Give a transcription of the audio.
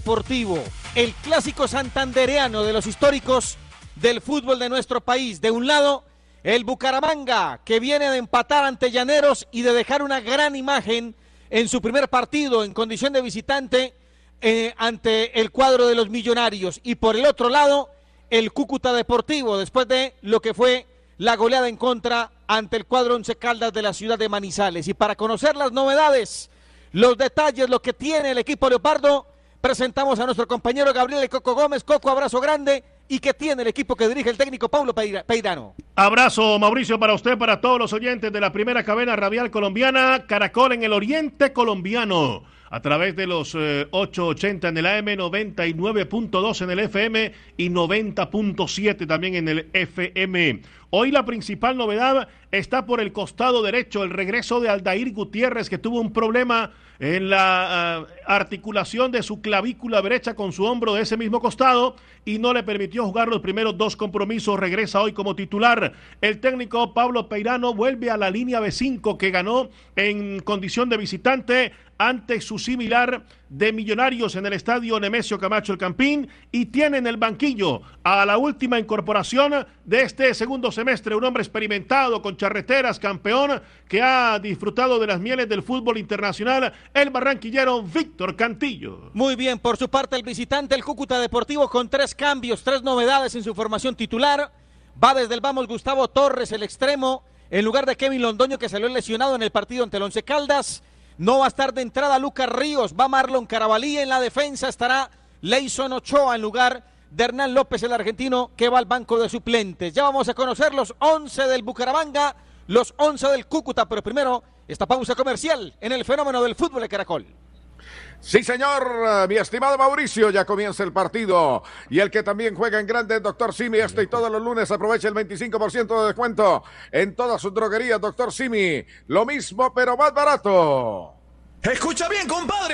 Deportivo, el clásico santandereano de los históricos del fútbol de nuestro país. De un lado, el Bucaramanga, que viene de empatar ante Llaneros y de dejar una gran imagen en su primer partido en condición de visitante ante el cuadro de los Millonarios. Y por el otro lado, el Cúcuta Deportivo, después de lo que fue la goleada en contra ante el cuadro Once Caldas de la ciudad de Manizales. Y para conocer las novedades, los detalles, lo que tiene el equipo Leopardo, presentamos a nuestro compañero Gabriel Coco Gómez. Coco, abrazo grande. ¿Y qué tiene el equipo que dirige el técnico Paulo Peirano? Abrazo, Mauricio, para usted, para todos los oyentes de la primera cadena radial colombiana, Caracol en el oriente colombiano, a través de los 880 en el AM, 99.2 en el FM y 90.7 también en el FM. Hoy la principal novedad está por el costado derecho, el regreso de Aldair Gutiérrez, que tuvo un problema en la articulación de su clavícula derecha con su hombro de ese mismo costado y no le permitió jugar los primeros dos compromisos. Regresa hoy como titular. El técnico Pablo Peirano vuelve a la línea B5 que ganó en condición de visitante ante su similar de Millonarios en el estadio Nemesio Camacho El Campín, y tiene en el banquillo a la última incorporación de este segundo semestre, un hombre experimentado con charreteras, campeón, que ha disfrutado de las mieles del fútbol internacional, el barranquillero Víctor Cantillo. Muy bien, por su parte el visitante, el Cúcuta Deportivo, con 3 cambios, 3 novedades en su formación titular. Va desde el vamos Gustavo Torres, el extremo, en lugar de Kevin Londoño, que salió lesionado en el partido ante el Once Caldas. No va a estar de entrada Lucas Ríos, va Marlon Carabalí. En la defensa estará Leison Ochoa en lugar de Hernán López, el argentino, que va al banco de suplentes. Ya vamos a conocer los 11 del Bucaramanga, los 11 del Cúcuta, pero primero esta pausa comercial en el fenómeno del fútbol de Caracol. Sí, señor, mi estimado Mauricio, ya comienza el partido. Y el que también juega en grande, Doctor Simi, y todos los lunes aprovecha el 25% de descuento en todas sus droguerías, Doctor Simi. Lo mismo, pero más barato. Escucha bien, compadre.